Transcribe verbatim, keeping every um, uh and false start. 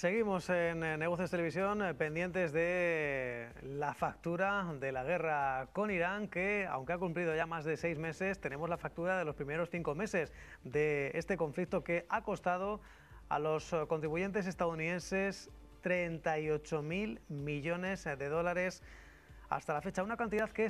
Seguimos en Negocios Televisión eh, pendientes de la factura de la guerra con Irán, que aunque ha cumplido ya más de seis meses, tenemos la factura de los primeros cinco meses de este conflicto que ha costado a los contribuyentes estadounidenses treinta y ocho mil millones de dólares hasta la fecha, una cantidad que